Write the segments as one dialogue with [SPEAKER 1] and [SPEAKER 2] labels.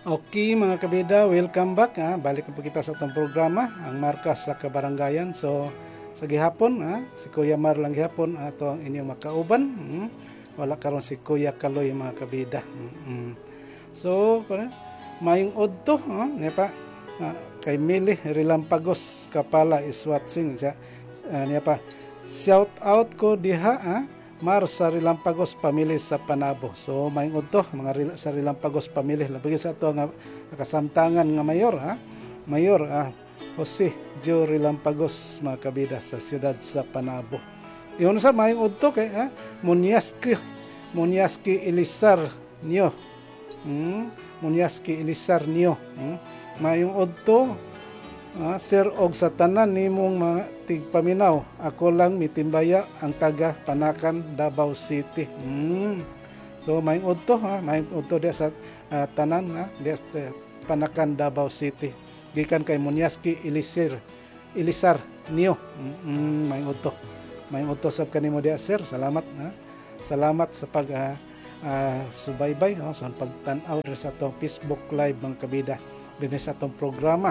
[SPEAKER 1] Okay mga kabida, welcome back. Balik na po kita sa itong programa, ang Markas sa Kabarangayan. So, sa gihapon, si Kuya Mar lang gihapon, ato ang inyong makauban. Wala karon si Kuya Kaloy mga kabida. So, mayong odto, niya pa, kay Mili Rilampagos Kapala is watching. Niya pa, shout out ko diha, Mar sa Rilampagos Pamili sa Panabo. So maingod to mga sa Rilampagos Pamili labigi sa ato nga kasamtangan nga mayor Mayor Jose Joe Rilampagos mga kabida sa siyudad sa Panabo. Yun sa maingod to kay Munyaski Elisar niyo. Munyaski Elisar niyo. Maingod to Sir og sa tanan nimong mga tigpaminaw, ako lang mitimbaya ang taga Panakan, Davao City. So maingod to maingod to dia sa tanan dia sa Panakan, Davao City. Gikan kay Munyaski Elisar niyo. Maingod to sab kanimo dia sir. Salamat Salamat sa pag subaybay sa pagtan-aw sa atong Facebook Live mga kabida dinhi sa atong programa.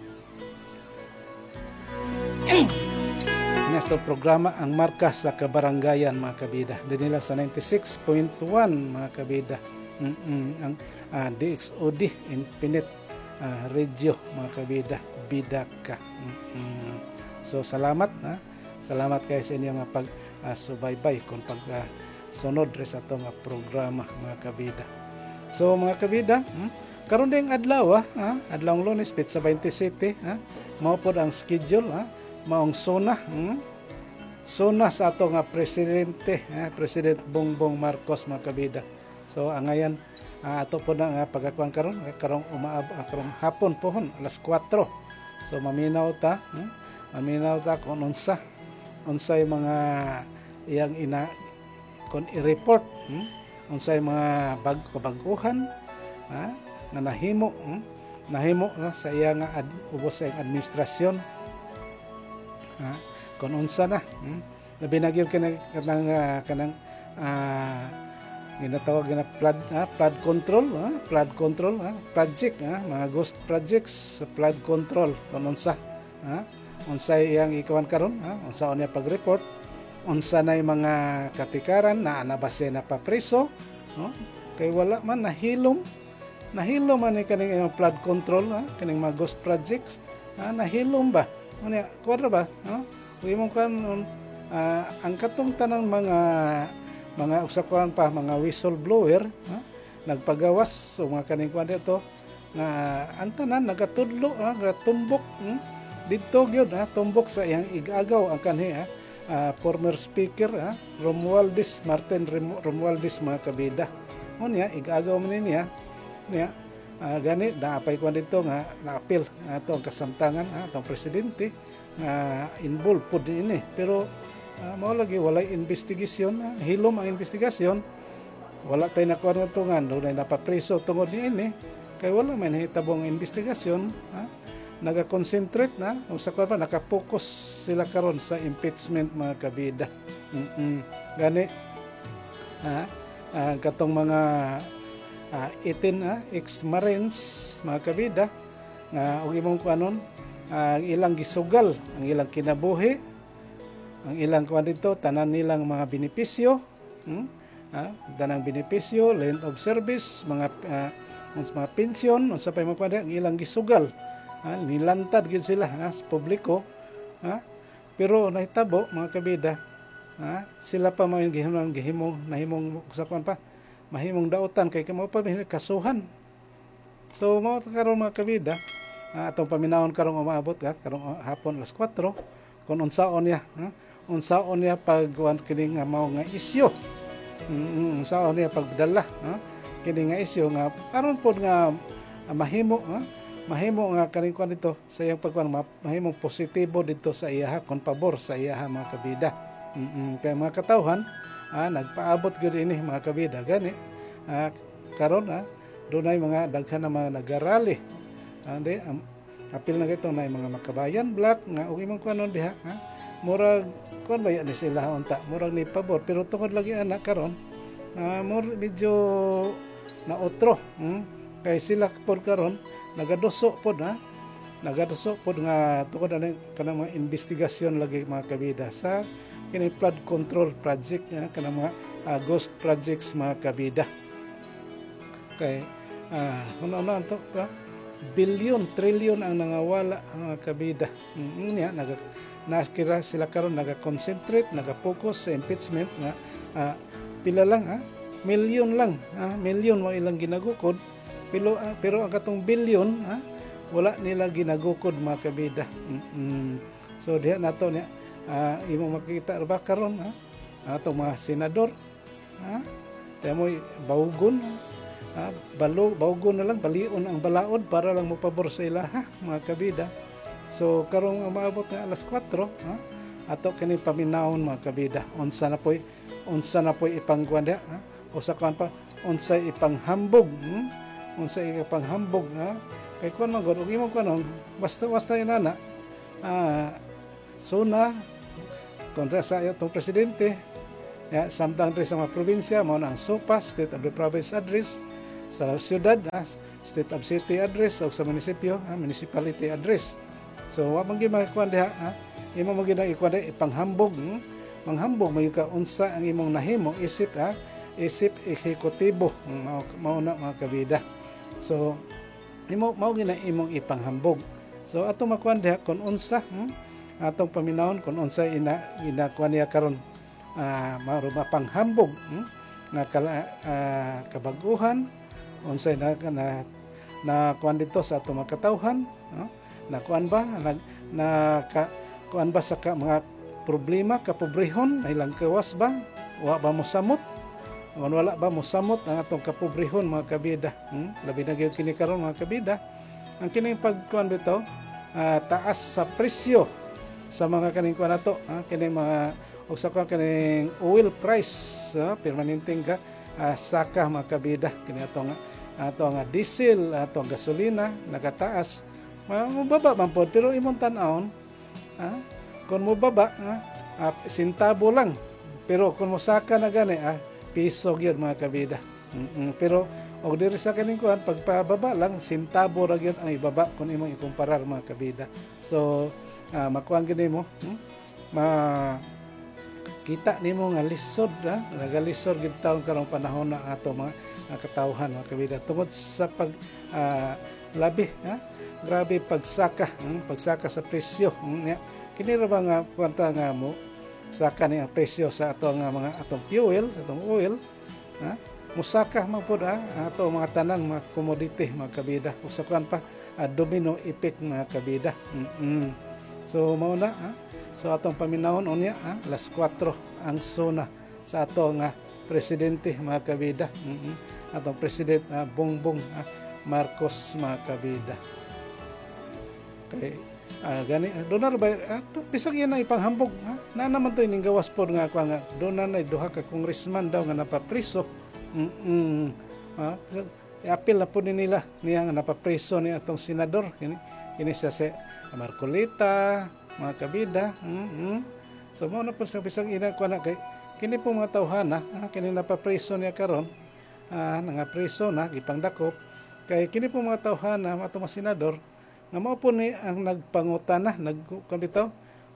[SPEAKER 1] Nesto programa ang Markas sa Kabarangayan mga kabida. Dinila sa 96.1 mga kabida. Ang DXOD Infinite Radio mga kabida Bidaka. So salamat Salamat kayo sa inyo nga pag subaybay kung pag sunod rin sa itong programa mga kabida. So mga kabida, karon ding adlaw adlawng Lunes sa 27 mao pod ang schedule maong sona sa ato nga presidente President Bongbong Marcos mga kabida. So angayan ato po na pagakuan karong hapon pohon alas 4. So maminaw ta kung unsay mga iyang kon i-report unsay mga baguhan nga nahimo sa iya nga ubos sa iyang administrasyon. Kung unsa na binagyo kanang ginatawag na flood control project mga ghost projects sa flood control kung unsa unsay iyang ikawan karon unsa niya pag-report unsa nay mga katikaran na anabase na pa preso kay wala man nahilom man ni kaning flood control kaning mga ghost projects nahilom ba unya kwadra ba mo kan ang katong tanang mga usapan pa mga whistleblower nagpagawas so mga kaning kwan dito nga ang tanan nagatudlo tumbok didto gyud tumbok sa iyang igagaw ang kanhi former speaker Martin Romualdez mga kabida unya igagaw man niya gani naapay ko dito nga na-appeal ato ang kasamtangan atong presidente nga involved po din pero mao lagi walay investigasyon hilom ang investigasyon wala tay nakuha nga tungan dunay napapreso tungod niini kay wala man hitabong investigasyon naga-concentrate usa ko pa naka-focus sila karon sa impeachment mga kabida gani katong mga 18 ex-marines mga kabida nga og imong kuanon ang ilang gisugal ang ilang kinabuhi ang ilang kuan dito tanan nilang mga benepisyo tanang benepisyo length of service mga pensyon unsa pay mga ang ilang gisugal nilantad gid sila sa publiko pero nahitabo mga kabida sila pa mga nahimong sa kuan pa mahimong dautan kay kamo pa kasuhan. So mao karon mga kabida atong paminawon karong umaabot karong hapon alas 4 kung unsaon niya pagkuan kini nga mao nga isyu unsaon niya pagdala kini nga isyu nga karon pod nga mahimo nga kaning kuan dito sa iyang pagkuan mahimong positibo dito sa iya kon pabor sa iya mga kabida. Kay mga katawhan nagpaabot gyud ini mga kabida gani karon dunay mga daghan na mga nagarali apil na gito na mga makabayan black nga og imong kuanon diha murag kon ba ni sila unta murag ni pabor pero tungod lagi anak karon medyo na otro kay sila pod karon nagaduso pod nagaduso pod nga tukod ani kanang mga investigasyon lagi mga kabida sa kini flood control project kanang mga ghost projects mga kabida. Kay una to bilyon, trilyon ang nangawala mga kabida. Niya naskira sila karon naga-concentrate, naga-focus sa impeachment nga pila lang milyon lang, milyon wa ilang ginagukod. Pero ang katong bilyon wala nila ginagukod mga kabida. So diha nato niya imo makita ba karon atong mga senador mo bawgon bawgon na lang balion ang balaod para lang mopabor sa ila mga kabida. So karong maabot nga alas 4 ato kini paminawon mga kabida unsa na poy ipangkuan diha usa kan pa unsay ipanghambog unsay ipanghambog kay kuan man gud imo kuan basta inana suna kontra sa itong presidente samtang rin sa mga probinsya mao na ang SOPA, State of the Province Address, sa syudad State of City Address o sa munisipyo Municipality Address. So wa man gyud makuan diha imo mo gyud ikuan ipanghambog manghambog may ka unsa ang imong nahimo isip eksekutibo mao na mga kabida. So mao gyud na imong ipanghambog. So ato makuan diha kun unsa atong paminawon kun unsa ina kuan niya karon maro mapanghambog nga kabaguhan unsay na kuan dito sa atong mga katawhan na kuan ba kuan ba sa mga problema kapobrehon na ilang kawas ba wa ba mosamot wala ba mosamot ang atong kapobrehon mga kabida. Labi na gyud kini karon mga kabida ang kining pagkuan bitaw taas sa presyo sa mga kaning kuan nato kining mga usa ka kaning oil price permanenteng saka mga kabida kini ato nga diesel ato gasolina nagataas mababa man pod pero imong tan-awon kun mobaba sintabo lang pero kun mosaka na gani piso gyud mga kabida. Pero og diri sa kaning kuan pagpababa lang sintabo ra gyud ang ibaba kun imong ikumparar mga kabida. So makuan gyud nimo kita nimo nga lisod nagalisod gid taon karong panahon na ato mga katawhan mga kabida tungod sa pag labi grabe pagsaka sa presyo kini ra ba nga kwanta nga mo saka ni ang presyo sa ato nga mga atong fuel sa atong oil musaka man pod ato mga tanan mga commodity mga kabida usakan pa domino effect mga kabida. So mao na so atong paminawon unya alas 4 ang sona sa ato nga presidente mga kabida atong president Bongbong Marcos mga kabida. Kay gani donar ba bisag yan na ipanghambog na naman to ining gawas pod nga kuan nga donar na duha ka congressman daw nga napapriso apil na po nila niya nga napapriso ni atong senador kini sa Marcolita mga kabida. So mo na po sa bisag ina kuan kay kini po mga tawhana kini napapriso niya karon nga priso na ipangdakop kay kini po mga tawhana atong mga senador nga mao po ni ang nagpangutana nagkabitaw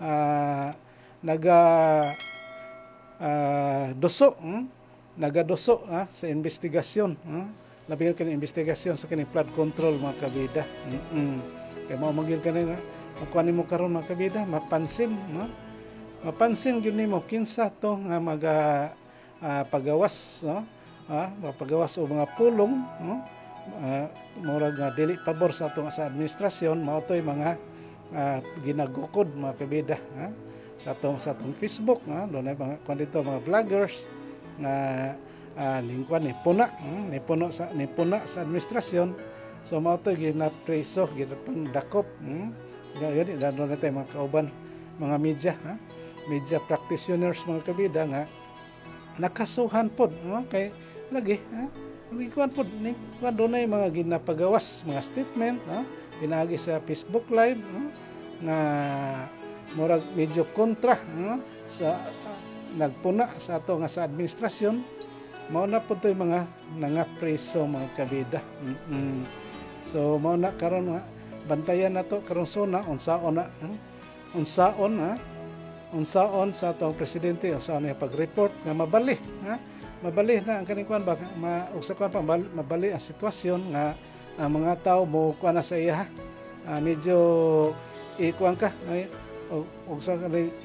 [SPEAKER 1] nagaduso sa investigasyon labi kini investigasyon sa kini flood control mga kabida. Kay mao magil kanina makuha nimo karon mga kabida mapansin gyud nimo kinsa to nga pagawas pagawas o mga pulong murag nga dili pabor sa atong sa administrasyon mao toy mga ginagukod mga kabida sa atong Facebook doon ay mga kuan dito mga vloggers nga lingkuan ni puno sa administrasyon. So mao toy ginapreso ginapangdakop gayud doon natin mga kauban mga media practitioners mga kabida nga nakasuhan pod kay lagi kuan pod ni kuan dunay mga ginapagawas mga statement pinaagi sa Facebook live nga murag medyo kontra sa nagpuna sa ato nga sa administrasyon mao na po ito yung mga nangapreso mga kabida. So mao na karon nga bantayan na to karon suna unsaon unsaon sa atong presidente unsaon niya pag-report nga mabali mabali na ang kaning kuan ba usapan pa mabali ang sitwasyon nga ang mga tao mo kuan na sa iya medyo ikuan ka og sa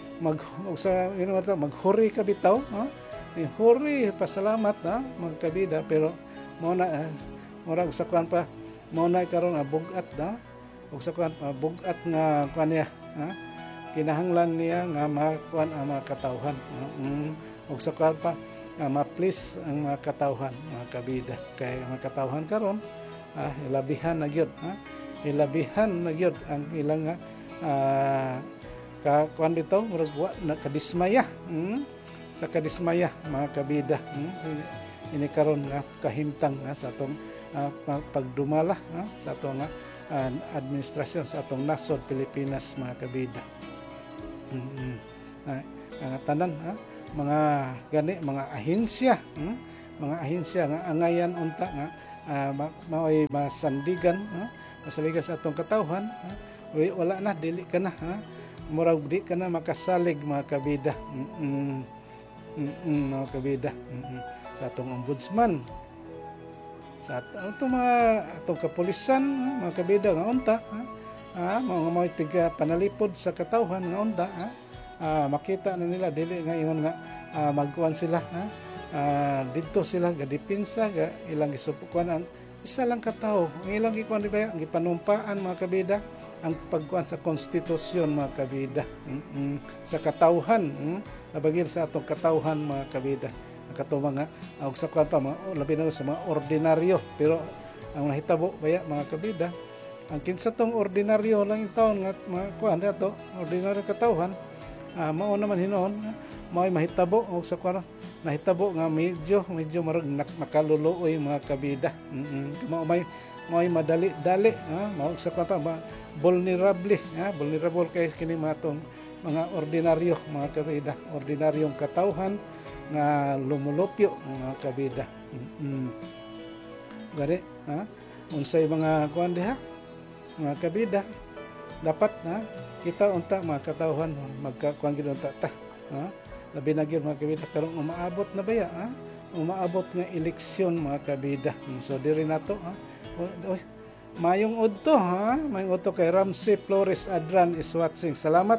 [SPEAKER 1] maghuri ka bitaw huri pasalamat mga kabida pero mo na murag sa kuan pa mo na karon bugat ug sa kuan bugat nga kuan niya kinahanglan niya nga makuan ang mga katawhan ug sa kuan pa ma-please ang mga katawhan mga kabida kay ang mga katawhan karon ilabihan na gyud ilabihan na gyud ang ilang ka kuan bitaw murag na kadismaya sa kadismaya mga kabida ini karon nga kahimtang sa atong pagdumala sa atong administrasyon sa atong nasod Pilipinas mga kabida. Ang tanan mga gani mga ahensya nga angayan unta nga mao'y masandigan masaligan sa atong katawhan wala na dili ka na murag di ka na makasalig mga kabida mga kabida sa atong ombudsman sa atong kapulisan mga kabida nga unta mga tiga panalipod sa katawhan nga unta makita na nila dili nga ingon nga magkuan sila didto sila gadipinsa ga ilang gisupukan ang isa lang katawo ang ilang gikuan diba ang gipanumpaan mga kabida ang pagkuan sa konstitusyon mga kabida sa katawhan nabagir sa atong katawhan mga kabida kato mga og sa kuan pa labi na sa mga ordinaryo pero ang nahitabo baya mga kabida ang kinsa tong ordinaryo lang yung taon nga mga kuan dato ordinaryo katawhan mao naman hinuon mao'y mahitabo og sa kuan nahitabo nga medyo marag makaluluoy mga kabida mao'y madali-dali mao sa kuan pa vulnerable kay kini mga tong mga ordinaryo mga kabida ordinaryong katawhan nga lumulupyo mga kabida gari unsay mga kuan diha mga kabida dapat kita unta mga katawhan magkakuan gid unta ta labi na gyud mga kabida karon umaabot na baya umaabot nga eleksyon mga kabida so diri nato mayong udto mayong udto kay Ramsey Flores Adran is watching salamat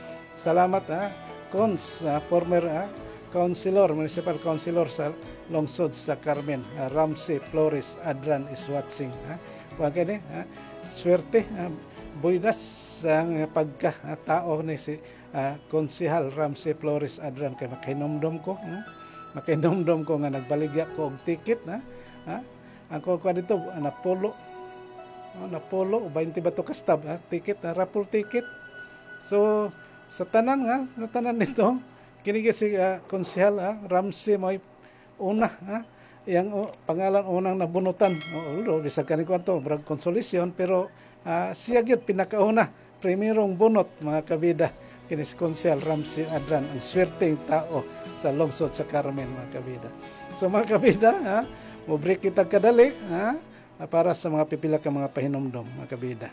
[SPEAKER 1] Cons former Councilor, Municipal Councilor sa Lungsod sa Carmen, Ramsey Flores Adran is watching. Kuha kini, swerte, buinas ang pagka-tao ni si Konsihal Ramsey Flores Adran kay makinomdom ko nga nagbaligya ko og ticket ang kuha dito napolo 20 ba to kastab ticket raffle ticket. So sa tanan nito kini si Konsehal Ramsey mo'y una yang pangalan unang nabunutan bisag kani kwanto brag konsolisyon pero siya gyud pinakauna primerong bunot mga kabida kini si Konsehal Ramsey Adran ang swerteng tao sa lungsod sa Carmen mga kabida. So mga kabida mo break kita kadali para sa mga pipila ka mga pahinomdom mga kabida.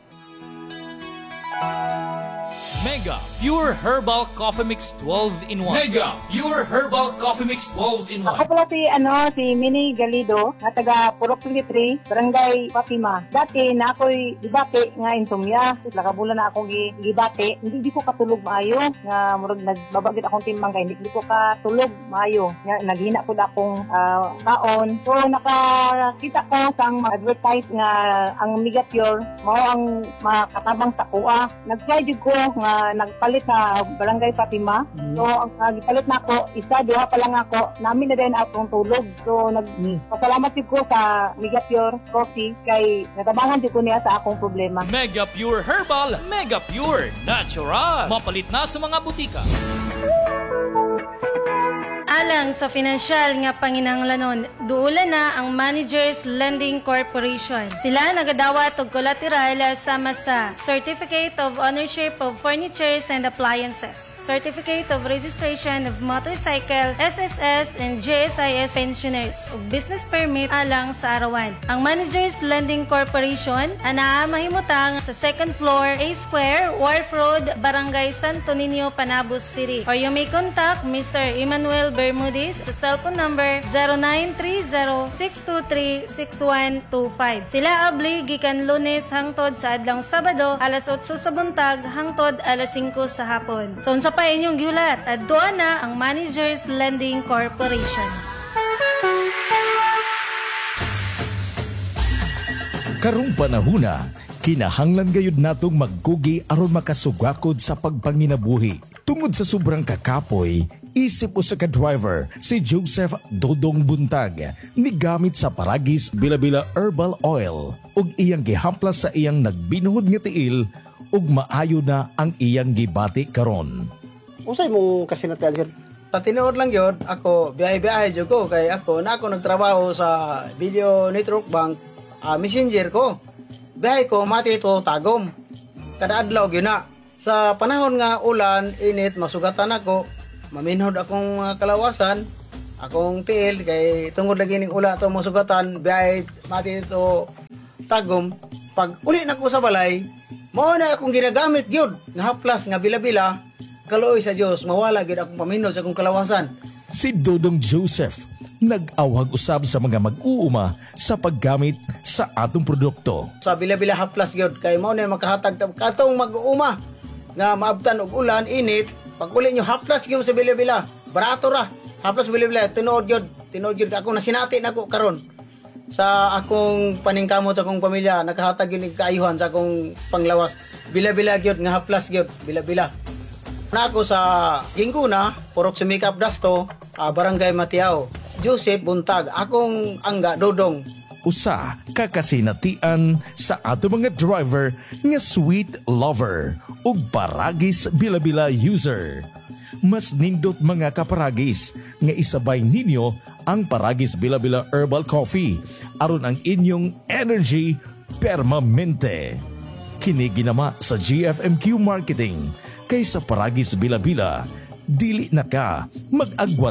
[SPEAKER 2] Mega Pure Herbal Coffee Mix 12 in 1. Mega Pure Herbal Coffee Mix 12 in 1.
[SPEAKER 3] Ako pala si Minnie Galido, na taga Purok 23, Barangay Fatima. Dati na ako'y gibati nga insomnia. Lakabulan na akong gibati. Hindi ko katulog maayo. Nga murag nagbabagit akong timbang kay hindi ko katulog maayo. Nga naghina pud akong kaon. So nakakita ko sang advertise nga ang Mega Pure mao ang makatabang sa kuha. Nag-try jud ko nga nagpalit sa Barangay Fatima. So, ang gipalit na ako, duha pa lang ako, namin na din akong tulog. So, nagpasalamat ko sa Mega Pure Coffee kay natabangan din ko niya sa akong problema.
[SPEAKER 2] Mega Pure Herbal, Mega Pure Natural. Mapalit na sa mga butika.
[SPEAKER 4] Alang sa financial nga panginahanglanon, duula na ang Managers Lending Corporation. Sila nagadawat og collateral sama sa Certificate of Ownership of Furnitures and Appliances, Certificate of Registration of Motorcycle, SSS and GSIS pensioners ug business permit alang sa arawan. Ang Managers Lending Corporation ana mahimutang sa second floor, A Square, Wharf Road, Barangay Santo Niño, Panabos City. Or you may contact Mr. Emmanuel Bermudez sa cellphone number 0930-623-6125. Sila abli gikan Lunes hangtod sa adlong Sabado alas 8 sa buntag hangtod alas 5 sa hapon. So unsa pa inyong giulat? Adto na ang Managers Lending Corporation.
[SPEAKER 5] Karong panahuna, kinahanglan gayud natong magkugi aron makasugakod sa pagpanginabuhi. Tungod sa sobrang kakapoy, isip usa ka driver si Joseph Dodong Buntag ni gamit sa Paragis Bila-Bila Herbal Oil ug iyang gihamplas sa iyang nagbinuhod nga tiil ug maayo na ang iyang gibati karon.
[SPEAKER 6] Usay mong kasinatian sir?
[SPEAKER 7] Patinood lang yun, ako biyahe-biyahe dyan ko, kay ako nagtrabaho sa Video Network Bank, messenger ko. Biyahe ko, mati ito tagom. Kada adlaw yun na. Sa panahon nga ulan, init, masugatan ako, maminhod akong kalawasan, akong tiil, kay tungod lagi ning ula ito masugatan, biyahe, mati ito tagom. Pag uli na ko sa balay, mao na akong ginagamit yun, nga haplas, nga bila-bila, kaluoy sa Dios mawala gid akong paminod sa akong kalawasan.
[SPEAKER 5] Si Dodong Joseph nag-awhag usab sa mga mag-uuma sa paggamit sa atong produkto.
[SPEAKER 7] Sa bila-bila haplas gyud kay mao na makahatag katong mag-uuma nga maabtan og ulan init, pag uli nyo haplas gyud sa bila-bila, barato ra. Haplas bila-bila tinuod gyud ako nasinati nako karon sa akong paningkamot sa akong pamilya, nakahatag gyud kaayuhan sa akong panglawas. Bila-bila gyud nga haplas gyud, bila-bila. Na ako sa Ginguna, Purok Sumikap Dasto, Barangay Matiao. Joseph Buntag, akong angga Dodong.
[SPEAKER 5] Usa kakasinatian sa ato mga driver nga sweet lover ug Paragis Bila-Bila user. Mas nindot mga kaparagis nga isabay ninyo ang Paragis Bila-Bila Herbal Coffee aron ang inyong energy permanente. Kini ginama sa GFMQ Marketing kay sa Paragis Bila-Bila, dili na ka mag-agwat